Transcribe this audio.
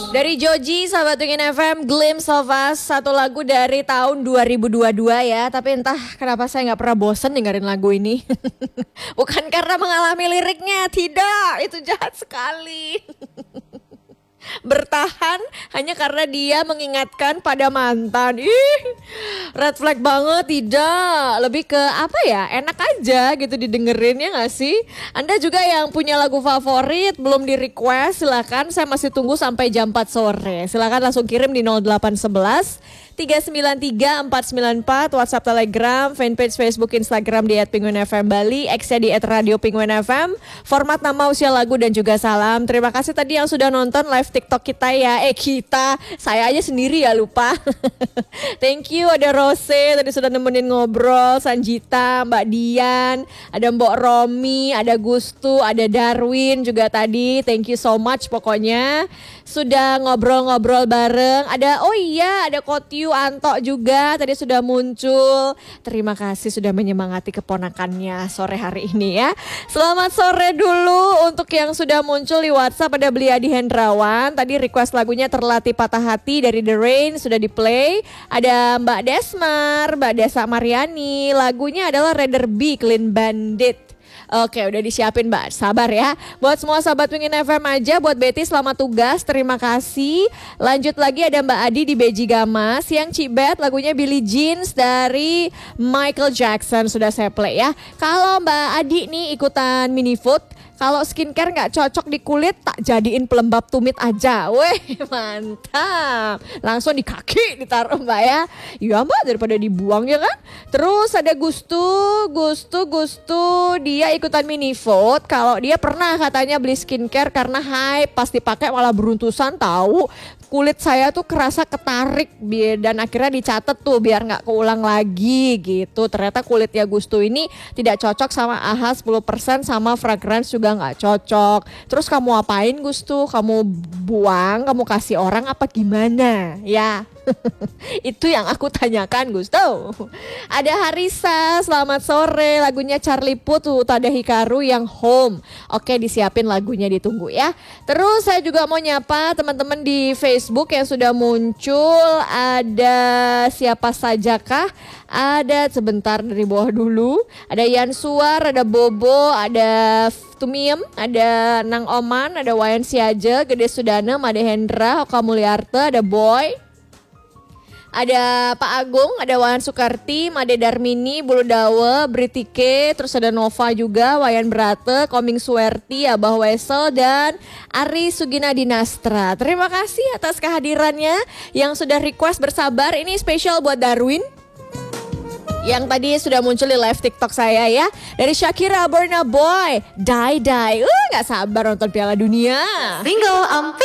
Dari Joji, sahabat Wingin FM, Glimpse of Us, satu lagu dari tahun 2022 ya. Tapi entah kenapa saya gak pernah bosen dengerin lagu ini. Bukan karena mengalami liriknya, tidak, itu jahat sekali. Bertahan hanya karena dia mengingatkan pada mantan. Ih, red flag banget, tidak. Lebih ke apa ya, enak aja gitu didengerin, ya gak sih? Anda juga yang punya lagu favorit belum di request, silakan, saya masih tunggu sampai jam 4 sore. Silakan langsung kirim di 0811 393 494, WhatsApp, Telegram, fanpage Facebook, Instagram di @penguinfm Bali, X-nya di @radio Penguin FM. Format nama, usia, lagu, dan juga salam. Terima kasih tadi yang sudah nonton live TikTok kita ya. Saya aja sendiri ya lupa. Thank you, ada Rose tadi sudah nemenin ngobrol, Sanjita, Mbak Dian, ada Mbok Romi, ada Gustu, ada Darwin juga tadi. Thank you so much pokoknya. Sudah ngobrol-ngobrol bareng. Ada Kotyu Anto juga tadi sudah muncul. Terima kasih sudah menyemangati keponakannya sore hari ini ya. Selamat sore dulu untuk yang sudah muncul di WhatsApp. Ada Bliadi Hendrawan, tadi request lagunya Terlatih Patah Hati dari The Rain sudah di play. Ada Mbak Desmar, Mbak Desa Mariani, lagunya adalah Rather Be Clean Bandit. Oke, udah disiapin Mbak, sabar ya. Buat semua sahabat Wingin FM aja, buat Betty selamat tugas, terima kasih. Lanjut lagi ada Mbak Adi di Beji Gama. Siang Cibet, lagunya Billie Jeans dari Michael Jackson sudah saya play ya. Kalau Mbak Adi nih ikutan mini food, kalau skincare gak cocok di kulit, tak jadiin pelembab tumit aja. Weh, mantap. Langsung di kaki ditaruh Mbak ya. Iya Mbak, daripada dibuang ya kan. Terus ada Gustu, dia ikutan mini vote. Kalau dia pernah katanya beli skincare karena hype, pas dipakai malah beruntusan tahu. Kulit saya tuh kerasa ketarik dan akhirnya dicatat tuh biar gak keulang lagi gitu. Ternyata kulitnya Gustu ini tidak cocok sama AHA 10%, sama fragrance juga gak cocok. Terus kamu apain Gustu? Kamu buang, kamu kasih orang apa gimana? Ya. Itu yang aku tanyakan Gusto. Ada Harisa, selamat sore, lagunya Charlie Puth, Tada Hikaru yang Home. Oke, disiapin lagunya, ditunggu ya. Terus saya juga mau nyapa teman-teman di Facebook yang sudah muncul. Ada siapa sajakah? Ada sebentar dari bawah dulu. Ada Yansuar, ada Bobo, ada Tumiem, ada Nang Oman, ada Wayan Siaja, Gede Sudanem, ada Hendra, Oka Mulyarte, ada Boy. Ada Pak Agung, ada Wayan Sukarti, Made Darmini, Bulu Dawe, Britike, terus ada Nova juga, Wayan Brate, Koming Suwerti, Abah Wesel, dan Ari Sugina Dinastra. Terima kasih atas kehadirannya yang sudah request, bersabar. Ini spesial buat Darwin yang tadi sudah muncul di live TikTok saya ya. Dari Shakira, Burna Boy, Die Die. Gak sabar nonton Piala Dunia. Single